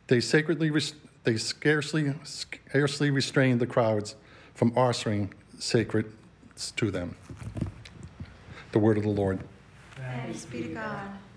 They scarcely restrain the crowds from offering sacred to them. The word of the Lord. Thanks be to God.